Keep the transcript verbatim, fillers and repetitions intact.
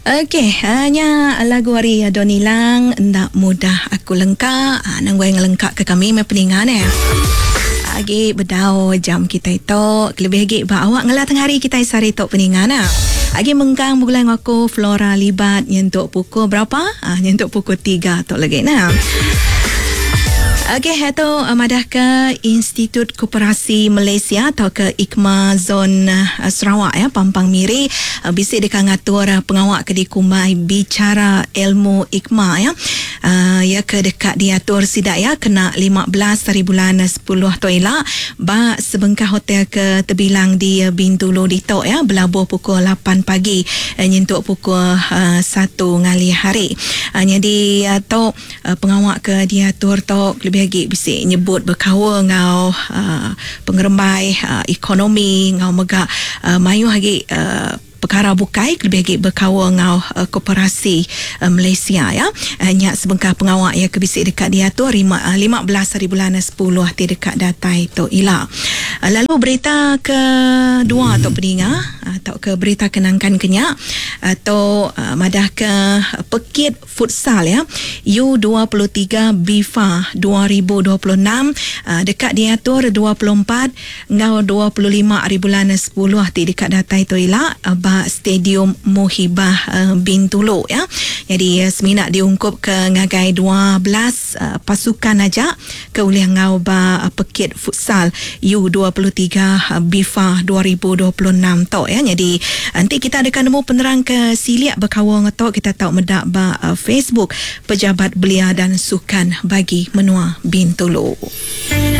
Okey, hanya lagu hari Adonilang nak mudah aku lengkap, ah, nang gue ngelengkap ke kami mepeningan eh. Agi bedau jam kita itu lebih agi ba awak ngelah tengah hari kita sari tok peningan ah. Agi menggang bulan aku Flora libat nyentuk pukul berapa? Ah nyentuk pukul tiga tok lagi nah. Okey, itu uh, madah ke Institut Koperasi Malaysia atau ke I K M A Zon uh, Sarawak ya, Pampang Miri uh, bisik dekat ngatur uh, pengawak ke di Kumai Bicara Ilmu I K M A ya. Uh, ya ke dekat diatur sidak ya kena lima belas hari bulan sepuluh toila ba sebengkah hotel ke terbilang di uh, Bintulu di Tok ya, berlabuh pukul lapan pagi uh, nyentuk pukul uh, satu ngali hari. Uh, jadi uh, Tok uh, pengawak ke diatur Tok lebih lagi bisik nyebut berkawa ngau uh, pengerembai uh, ekonomi ngau megak uh, mayu lagi uh, perkara bukai lebih lagi berkawa ngau uh, koperasi uh, Malaysia ya. Uh, nyak sebengkah pengawak ya kebisik dekat dia tu lima belas hari bulan sepuluh hati dekat datai tu ila. Uh, lalu berita kedua atau pendengar atau ke berita kenangkan kenyak atau uh, madah ke Pekit Futsal ya U dua puluh tiga B I F A dua ribu dua puluh enam uh, dekat diatur dua puluh empat ngau dua puluh lima hari bulan sepuluh hati dekat datai tu ila uh, ba Stadium Muhibah uh, Bintulu ya. Jadi uh, seminak diungkup ke ngagai dua belas uh, pasukan aja ke ulih ngau ba uh, Pekit Futsal U dua puluh tiga uh, B I F A dua ribu dua puluh enam tok ya. Jadi nanti kita akan nemu penerang ke siliak berkawang tok kita tahu medak ba uh, Facebook Pejabat Belia dan Sukan bagi Menua Bintulu.